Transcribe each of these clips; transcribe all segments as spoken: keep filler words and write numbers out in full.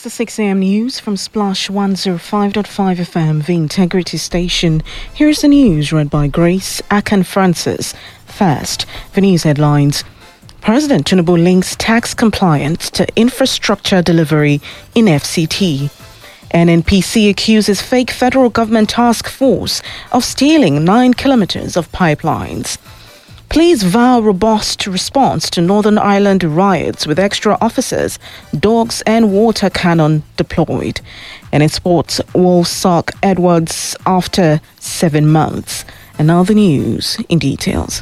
the six a.m. news from Splash one oh five point five F M, the Integrity Station. Here's the news read by Grace Akan Francis. First, the news headlines. President Tinubu links tax compliance to infrastructure delivery in F C T. N N P C accuses fake federal government task force of stealing nine kilometers of pipelines. Police vow robust response to Northern Ireland riots with extra officers, dogs and water cannon deployed. And in sports, Wolves sack Edwards after seven months. And now the news in details.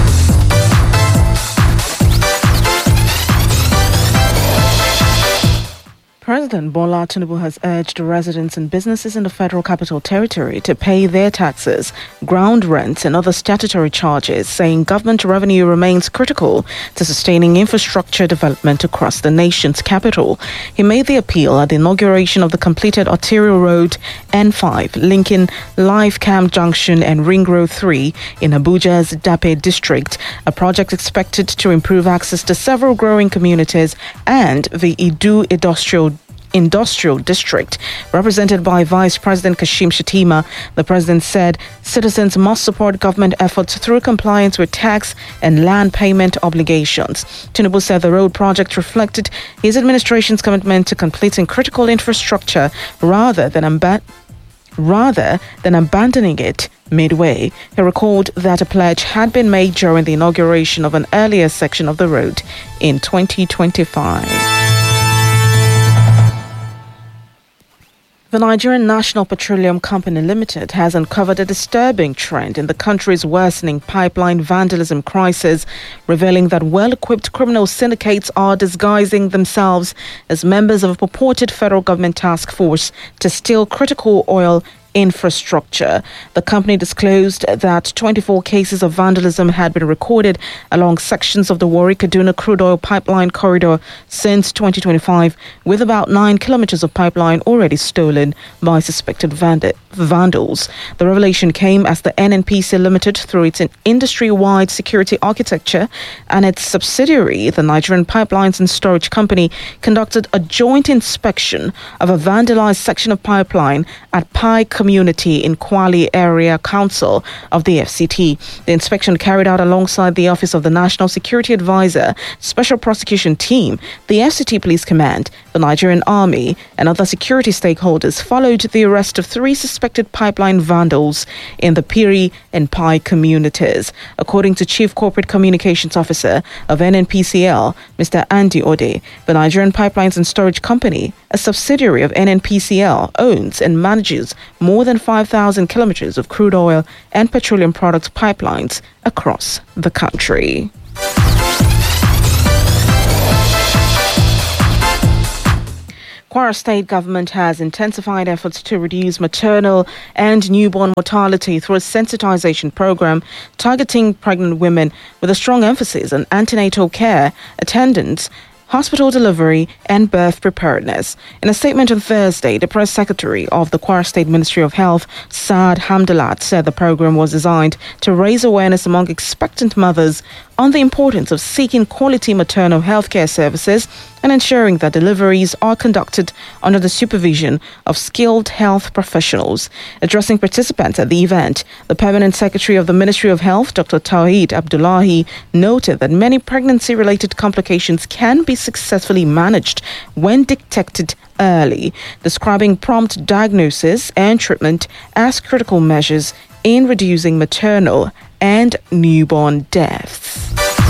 President Bola Tinubu has urged residents and businesses in the Federal Capital Territory to pay their taxes, ground rents and other statutory charges, saying government revenue remains critical to sustaining infrastructure development across the nation's capital. He made the appeal at the inauguration of the completed arterial road N five linking Live Camp Junction and Ring Road three in Abuja's Dape district, a project expected to improve access to several growing communities and the Idu Industrial Industrial District. Represented by Vice President Kashim Shettima, the president said citizens must support government efforts through compliance with tax and land payment obligations. Tinubu said the road project reflected his administration's commitment to completing critical infrastructure rather than amba- rather than abandoning it midway. He recalled that a pledge had been made during the inauguration of an earlier section of the road in twenty twenty-five. The Nigerian National Petroleum Company Limited has uncovered a disturbing trend in the country's worsening pipeline vandalism crisis, revealing that well-equipped criminal syndicates are disguising themselves as members of a purported federal government task force to steal critical oil infrastructure. The company disclosed that twenty-four cases of vandalism had been recorded along sections of the Warri-Kaduna crude oil pipeline corridor since twenty twenty-five, with about nine kilometers of pipeline already stolen by suspected vand- vandals. The revelation came as the N N P C Limited, through its industry-wide security architecture and its subsidiary, the Nigerian Pipelines and Storage Company, conducted a joint inspection of a vandalized section of pipeline at Pi Community in Kwali Area Council of the F C T. The inspection carried out alongside the Office of the National Security Advisor, Special Prosecution Team, the F C T Police Command, the Nigerian Army, and other security stakeholders followed the arrest of three suspected pipeline vandals in the Piri and Pi communities. According to Chief Corporate Communications Officer of N N P C L, Mister Andy Ode, the Nigerian Pipelines and Storage Company, a subsidiary of N N P C L, owns and manages more than five thousand kilometers of crude oil and petroleum products pipelines across the country. Kwara State government has intensified efforts to reduce maternal and newborn mortality through a sensitization program targeting pregnant women with a strong emphasis on antenatal care, attendance, hospital delivery and birth preparedness. In a statement on Thursday, the press secretary of the Kwara State Ministry of Health, Saad Hamdalat, said the program was designed to raise awareness among expectant mothers on the importance of seeking quality maternal healthcare services and ensuring that deliveries are conducted under the supervision of skilled health professionals. Addressing participants at the event, the Permanent Secretary of the Ministry of Health, Doctor Tawheed Abdullahi, noted that many pregnancy-related complications can be successfully managed when detected early, describing prompt diagnosis and treatment as critical measures in reducing maternal and newborn deaths.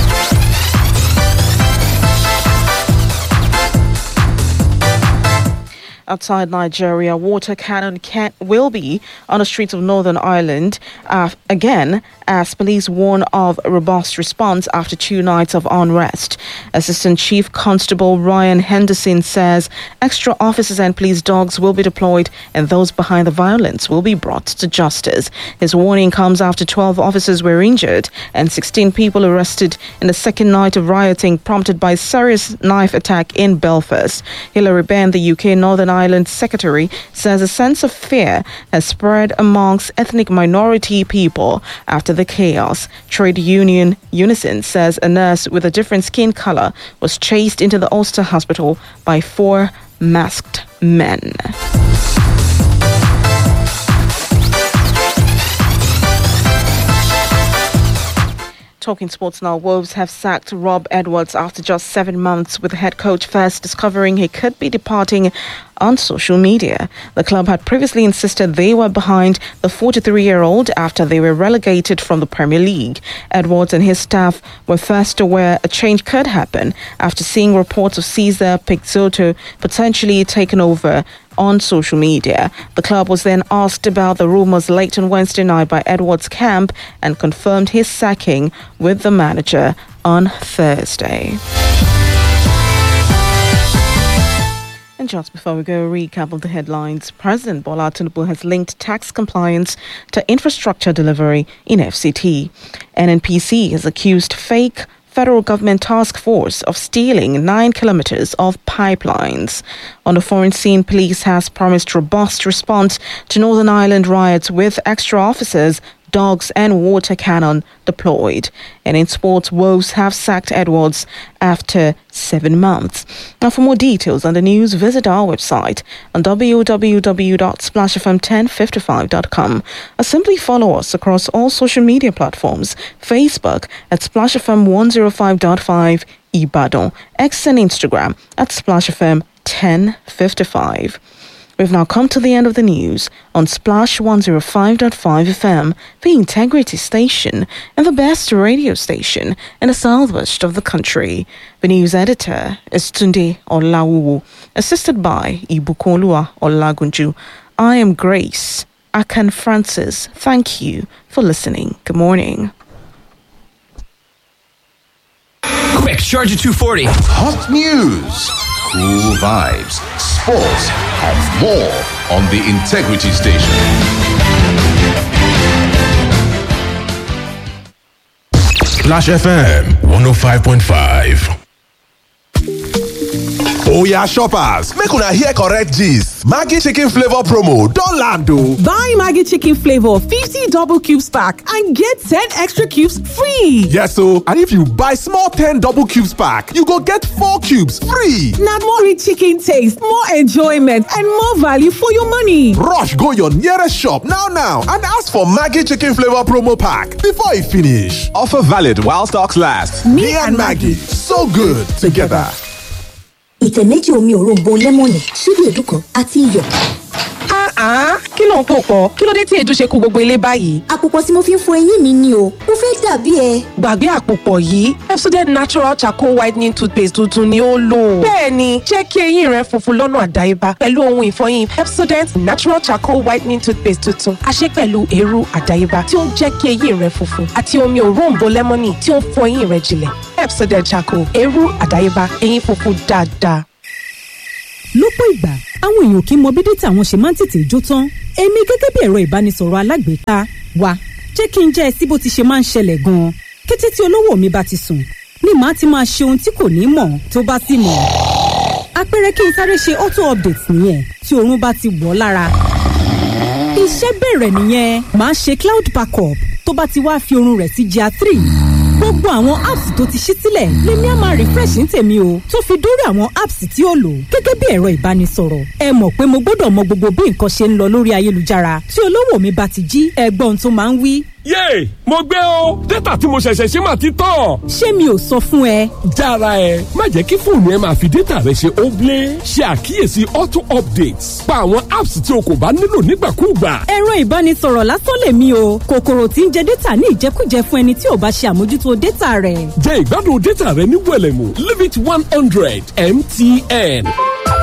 Outside Nigeria, water cannon can, will be on the streets of Northern Ireland uh, again as police warn of a robust response after two nights of unrest. Assistant Chief Constable Ryan Henderson says extra officers and police dogs will be deployed and those behind the violence will be brought to justice. His warning comes after twelve officers were injured and sixteen people arrested in the second night of rioting prompted by a serious knife attack in Belfast. Hilary Benn, the U K Northern Ireland Secretary, says a sense of fear has spread amongst ethnic minority people after the chaos. Trade union Unison says a nurse with a different skin color was chased into the Ulster Hospital by four masked men. Talking sports now, Wolves have sacked Rob Edwards after just seven months, with the head coach first discovering he could be departing on social media. The club had previously insisted they were behind the forty-three-year-old after they were relegated from the Premier League. Edwards and his staff were first aware a change could happen after seeing reports of Cesar Peixoto potentially taking over on social media. The club was then asked about the rumours late on Wednesday night by Edwards' camp and confirmed his sacking with the manager on Thursday. And just before we go, a recap of the headlines. President Bola Tinubu has linked tax compliance to infrastructure delivery in F C T. N N P C has accused fake federal government task force of stealing nine kilometers of pipelines. On the foreign scene, police has promised robust response to Northern Ireland riots with extra officers, dogs and water cannon deployed. And in sports, Wolves have sacked Edwards after seven months. Now, for more details on the news, visit our website on w w w dot splash f m ten fifty-five dot com or simply follow us across all social media platforms: Facebook at Splash F M one oh five point five Ibadan, X and Instagram at Splash F M ten fifty-five. We've now come to the end of the news on Splash one oh five point five F M, the integrity station and the best radio station in the southwest of the country. The news editor is Tunde Olawuwo, assisted by Ibukolua Olagunju. I am Grace Akan Francis. Thank you for listening. Good morning. Quick, Charger two forty. Hot news, cool vibes, sports, and more on the Integrity Station. Splash F M one oh five point five. Oya shoppers, make una hear correct gist. Maggi chicken flavor promo don land o. Buy Maggi chicken flavor fifty double cubes pack and get ten extra cubes free. Yes o, and if you buy small ten double cubes pack, you go get four cubes free. Na more rich chicken taste, more enjoyment and more value for your money. Rush go your nearest shop now now and ask for Maggi chicken flavor promo pack before e finish. Offer valid while stocks last. Me, Me and Maggi, so good together. Ìtẹ̀ méjì omi òróǹbó lẹ́mọ̀nì, ṣíbí èédú kan àti iyọ̀. Ah, kí ló ń pò pọ̀? Kí ló dé tí èédú ṣe kú gbogbo ilé báyìí? Àpòpọ̀ tí mo fi ń fọ eyín mi ni o, mo fẹ́ dàbí ẹ. Gbàgbé àpòpọ̀ yìí, Pepsodent Natural Charcoal Whitening Toothpaste tuntun ni ó lò. Bẹ́ẹ̀ni, jẹ́ kí eyín rẹ funfun lọ́nà àdáyébá pẹ̀lú ohun ìfọyín Pepsodent Natural Charcoal Whitening Toothpaste tuntun. A ṣe pẹ̀lú eérú àdáyébá tí ó ń jẹ́ kí eyín rẹ funfun àti omi òróǹbó lẹ́mọ́nì tí ó ń fọ eyín rẹ jinlẹ̀. Pepsodent Charcoal, eérú àdáyébá, eyín funfun dáadáa. Lọ́pọ̀ ìgbà, àwọn èèyàn kì í mọ bí dátà wọn ṣe máa ń tètè jó tán. Èmi gẹ́gẹ́ bí ẹ̀rọ ìbánisọ̀rọ̀ alágbèéká wa, jẹ́ kí n jẹ́ ẹ sí bó ti ṣe máa ń ṣẹlẹ̀ gan-an. Kété tí olówó mi bá ti sùn, ni màá ti máa ṣe ohun tí kò ní mọ̀ tó bá sì mọ̀. Àpẹẹrẹ kí n sáré ṣe auto update nìyẹn tí oorun bá ti wọ̀ lára. Iṣẹ́ bẹ̀rẹ̀ nìyẹn, màá ṣe cloud backup tó bá ti wá fi oorun rẹ̀ sí G R three. Gbogbo àwọn apps tó ti ṣí sílẹ̀ lèmi á máa refresh ní tèmi o, tó fi dórí àwọn apps tí ó lò gẹ́gẹ́ bí ẹ̀rọ ìbánisọ̀rọ̀. Ẹ mọ̀ pé mo gbọ́dọ̀ mọ gbogbo bí nǹkan ṣe ń lọ lórí ayélujára. Tí olówó mi bá ti jí, ẹgbọ́n tó máa ń wí. Yéè, mo gbé o, dátà tí mo ṣẹ̀ṣẹ̀ ṣe máa ti tán. Ṣé mi ò sọ fún ẹ? Jára ẹ, má jẹ́ kí fóònù ẹ máa fi dátà rẹ ṣe óblé. Ṣe àkíyèsí auto updates. Pa àwọn apps tí o kò bá nílò nígbàkúùgbà. Ẹ̀rọ ìbánisọ̀rọ̀ lásán lèmi o, kòkòrò tí ń jẹ dátà ní ìjẹkújẹ fún ẹni tí ò bá ṣe àmójútó dátà rẹ̀. Jẹ ìgbádùn dátà rẹ ní wẹ̀lẹ̀mú, leave it one hundred M T N.